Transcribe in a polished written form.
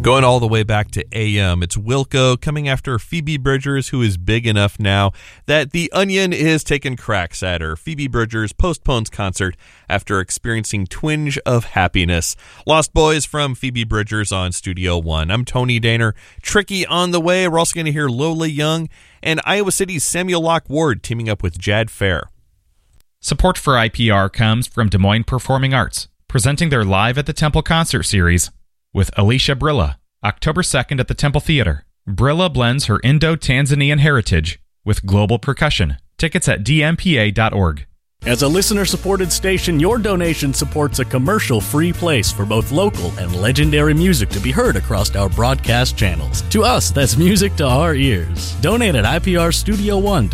Going all the way back to AM, it's Wilco coming after Phoebe Bridgers, who is big enough now that The Onion is taking cracks at her. Phoebe Bridgers postpones concert after experiencing twinge of happiness. Lost Boys from Phoebe Bridgers on Studio One. I'm Tony Daner. Tricky on the way. We're also going to hear Lola Young and Iowa City's Samuel Locke Ward teaming up with Jad Fair. Support for IPR comes from Des Moines Performing Arts, presenting their Live at the Temple concert series with Alicia Brilla, October 2nd at the Temple Theater. Brilla blends her Indo-Tanzanian heritage with global percussion. Tickets at dmpa.org. As a listener-supported station, your donation supports a commercial-free place for both local and legendary music to be heard across our broadcast channels. To us, that's music to our ears. Donate at IPRstudio1.com.